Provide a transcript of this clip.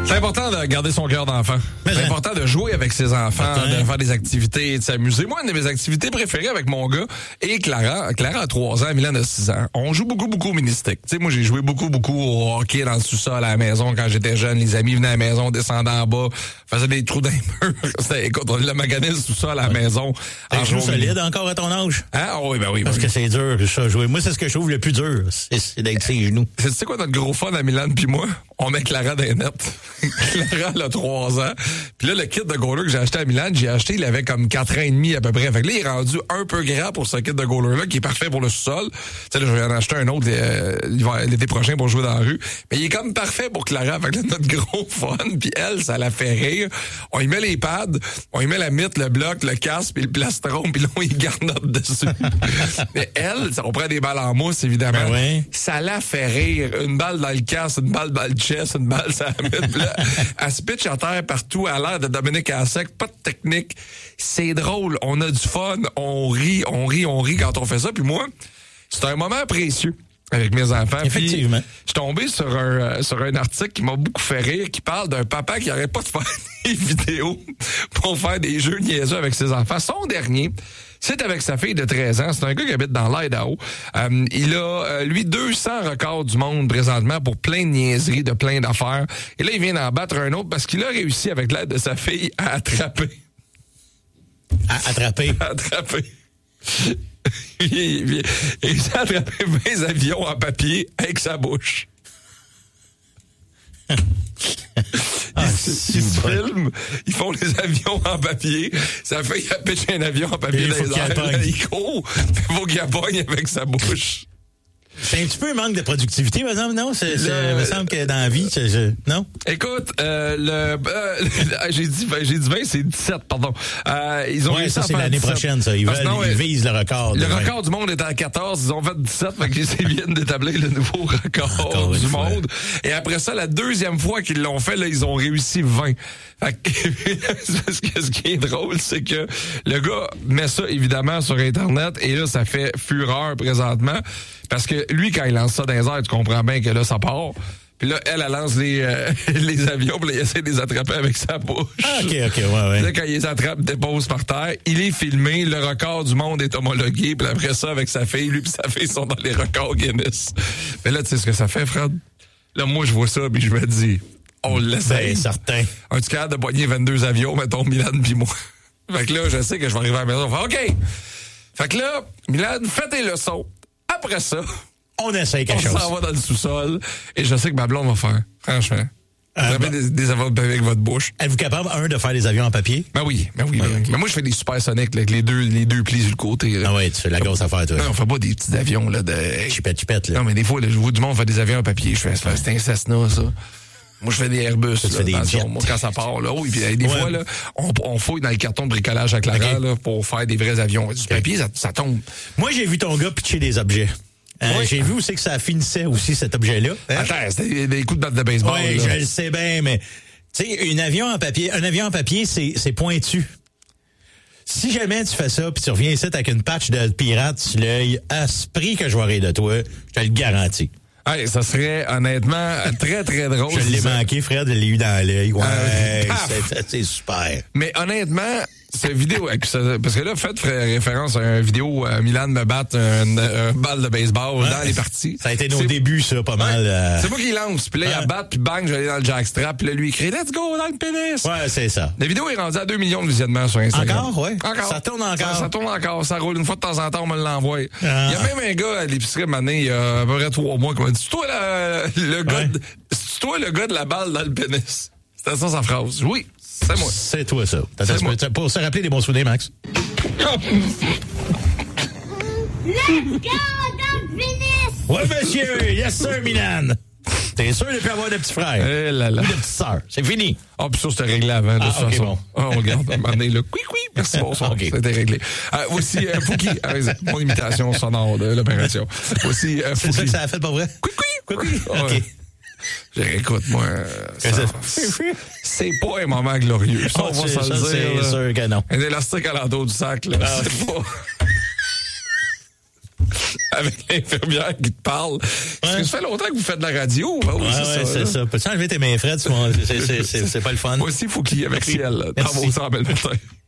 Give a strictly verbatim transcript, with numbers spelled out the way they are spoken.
C'est important de garder son cœur d'enfant. Mais c'est hein. important de jouer avec ses enfants, Attends. de faire des activités, de s'amuser. Moi, une de mes activités préférées avec mon gars et Clara, Clara a trois ans, Milan a six ans. On joue beaucoup, beaucoup au mini-stick. Tu sais, moi, j'ai joué beaucoup, beaucoup au hockey dans le sous-sol à la maison quand j'étais jeune. Les amis venaient à la maison, descendaient en bas, faisaient des trous dans les murs. C'était, écoute, on l'a magané le sous-sol à la maison. T'es en joué jouant au solide encore à ton âge? Hein? Oh, oui, ben oui. Parce ben que oui. c'est dur, ça, jouer. Moi, c'est ce que je trouve le plus dur. C'est, c'est d'être ses genoux. C'est, tu sais quoi notre gros fun à Milan puis moi? On met Clara dans les nets. Clara, elle a trois ans. Puis là, le kit de goaler que j'ai acheté à Milan, j'ai acheté, il avait comme quatre ans et demi à peu près. Fait que là, il est rendu un peu grand pour ce kit de goaler-là, qui est parfait pour le sous-sol. Tu sais, là, je vais en acheter un autre euh, l'été prochain pour jouer dans la rue. Mais il est comme parfait pour Clara. Fait que là, notre gros fun, puis elle, ça la fait rire. On y met les pads, on y met la mythe, le bloc, le casque, puis le plastron, puis là, on y garde notre dessus. Mais elle, ça, on prend des balles en mousse, évidemment. Ben oui. Ça la fait rire. Une balle dans le casque, une balle dans le chest, une balle ça la mythe. Puis là, elle se pitch à terre partout à l'air de Dominique Hassek, pas de technique. C'est drôle, on a du fun, on rit, on rit, on rit quand on fait ça. Puis moi, c'est un moment précieux avec mes enfants. Effectivement. Puis, je suis tombé sur un, euh, sur un article qui m'a beaucoup fait rire, qui parle d'un papa qui arrête pas de faire des vidéos pour faire des jeux niaiseux avec ses enfants. Son dernier, c'est avec sa fille de treize ans. C'est un gars qui habite dans l'Idaho. Euh, il a, euh, lui, deux cents records du monde présentement pour plein de niaiseries, de plein d'affaires. Et là, il vient d'en battre un autre parce qu'il a réussi, avec l'aide de sa fille, à attraper. À attraper. À attraper. il, il, il s'est attrapé vingt avions en papier avec sa bouche. Ah, ils se filment, ils font les avions en papier. Ça fait qu'il a pitché un avion en papier dans les airs. Là, il court, il faut qu'il pogne avec sa bouche. C'est un petit peu un manque de productivité, par exemple, non? C'est, c'est, Le... il me semble que dans la vie, c'est, je... non? Écoute, euh, le, euh, j'ai dit, j'ai dit vingt, c'est dix-sept, pardon. Euh, ils ont ouais, ça, c'est l'année dix-sept. prochaine, ça. Ils, veulent, non, ils visent le record. Le vingt. record du monde est à quatorze, ils ont fait dix-sept, fait qu'ils viennent d'établir le nouveau record Encore du fois. monde. Et après ça, la deuxième fois qu'ils l'ont fait, là, ils ont réussi vingt. Fait que, ce qui est drôle, c'est que le gars met ça, évidemment, sur Internet, et là, ça fait fureur présentement. Parce que lui, quand il lance ça dans les airs, tu comprends bien que là, ça part. Puis là, elle, elle lance les, euh, les avions, puis là, il essaie de les attraper avec sa bouche. Ah, OK, OK, ouais, ouais. Là, quand il les attrape, il dépose par terre. Il est filmé, le record du monde est homologué, puis après ça, avec sa fille, lui puis sa fille sont dans les records Guinness. Mais là, tu sais ce que ça fait, Fred? Là, moi, je vois ça, puis je me dis, on l'essaye. Ben, certain. Un-tu capable de pogner vingt-deux avions, mettons, Milan puis moi? Fait que là, je sais que je vais arriver à la maison. Fait, OK! Fait que là, Milan, fais tes leçons. Après ça, on essaye quelque on chose. s'en va dans le sous-sol et je sais que ma blonde va faire, franchement. Euh, bah, des, des avions avec votre bouche. Êtes-vous capable, un, de faire des avions en papier? Ben oui, ben oui. Ben, okay. Mais moi, je fais des supersoniques, là, avec les deux, les deux plis sur le côté. Là. Ah ouais, tu fais la grosse affaire, toi. Non, on fait pas des petits avions, là, de... Chipette, chipette, là. Non, mais des fois, là, je vois du monde faire des avions en papier. Je fais, c'est un Cessna, ça. Moi, je fais des Airbus. Tu là, fais des attention, jets. moi, quand ça part, là. Oui, puis des ouais. fois, là, on, on fouille dans le carton de bricolage à Clara, okay. là, pour faire des vrais avions. Du okay. papier, ça, ça tombe. Moi, j'ai vu ton gars pitcher des objets. Euh, oui. J'ai vu aussi que ça finissait aussi, cet objet-là. Hein? Attends, c'était des, des coups de batte de baseball. Oui, là. je le sais bien, mais tu sais, un avion en papier, un avion en papier, c'est, c'est pointu. Si jamais tu fais ça, puis tu reviens ici avec une patch de pirate sur l'œil, à ce prix que je vais rire de toi, je te le garantis. Hey, ça serait honnêtement très, très drôle. Je l'ai manqué, Fred, je l'ai eu dans l'œil. Ouais, euh, c'est, c'est super. Mais honnêtement, cette vidéo, parce que là, faites référence à une vidéo euh, Milan me battre un, un balle de baseball ouais, dans les parties. Ça a été nos c'est, débuts, ça, pas ouais, mal. Euh... C'est moi qui lance. Puis là, ouais. il abatte, puis bang, j'allais dans le jackstrap. Puis là, lui, il crie « Let's go dans le pénis! » Ouais, c'est ça. La vidéo est rendue à deux millions de visionnements sur Instagram. Encore, ouais. Encore. Ça tourne encore. Ça, ça tourne encore. Ça roule. Une fois de temps en temps, on me l'envoie. Ah. Il y a même un gars à l'épicerie, maintenant, il y a à peu près trois mois, qui m'a dit « C'est toi le, le gars ouais. de, c'est toi le gars de la balle dans le pénis? » C'était ça sa phrase. Oui. C'est moi. C'est toi, ça. C'est moi. Pour se rappeler des bons souvenirs, Max. Let's go, dans le pénis! Oui, monsieur! Yes, sir, Milan! T'es sûr de ne plus avoir de petits frères? Eh là là. Ou de petites sœurs? C'est fini. Ah, oh, puis ça, c'était réglé avant, de ah, toute okay, façon. Bon. Ah, on regarde, à un moment donné, là. Oui, oui, merci, bonsoir. Okay. C'était réglé. Euh, aussi, euh, Fouki. Ah, mon imitation sonore de l'opération. Aussi, euh, C'est ça que ça a fait, pas vrai? Oui, oui. Oui, oui. OK. Ouais. Écoute, moi, ça, c'est pas un moment glorieux. Ça, oh, on va ça, se le dire. C'est là. sûr que non. Un élastique à l'entour du sac, là. Ah, c'est pas... avec l'infirmière qui te parle. Parce Ouais. que ça fait longtemps que vous faites de la radio. Hein, Ouais, c'est ouais, ça, c'est là. ça. Peux-tu enlever tes mains frettes? C'est, c'est, c'est, c'est, c'est pas le fun. Moi aussi, il faut qu'il y ait avec Merci. ciel, là, dans Merci. vos ensembles le matin.